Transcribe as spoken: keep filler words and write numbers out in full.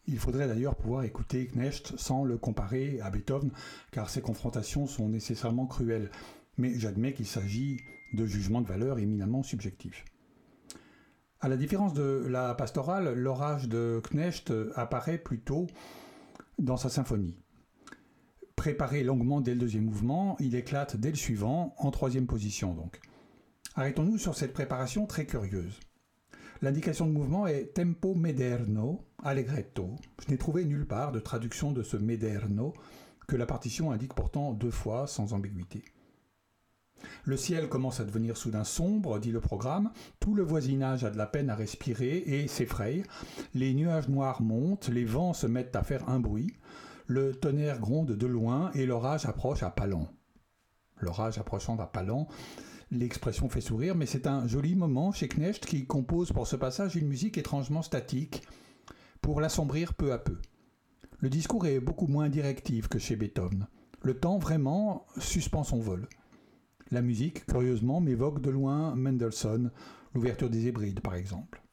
Il faudrait d'ailleurs pouvoir écouter Knecht sans le comparer à Beethoven, car ces confrontations sont nécessairement cruelles. Mais j'admets qu'il s'agit de jugements de valeur éminemment subjectifs. À la différence de la pastorale, l'orage de Knecht apparaît plutôt dans sa symphonie. Préparé longuement dès le deuxième mouvement, il éclate dès le suivant, en troisième position donc. Arrêtons-nous sur cette préparation très curieuse. L'indication de mouvement est tempo mederno, allegretto. Je n'ai trouvé nulle part de traduction de ce mederno, que la partition indique pourtant deux fois sans ambiguïté. Le ciel commence à devenir soudain sombre, dit le programme, tout le voisinage a de la peine à respirer et s'effraie, les nuages noirs montent, les vents se mettent à faire un bruit, le tonnerre gronde de loin et l'orage approche à pas lents. L'orage approchant à pas lents, l'expression fait sourire, mais c'est un joli moment chez Knecht qui compose pour ce passage une musique étrangement statique, pour l'assombrir peu à peu. Le discours est beaucoup moins directif que chez Beethoven. Le temps vraiment suspend son vol. La musique, curieusement, m'évoque de loin Mendelssohn, l'ouverture des Hébrides par exemple.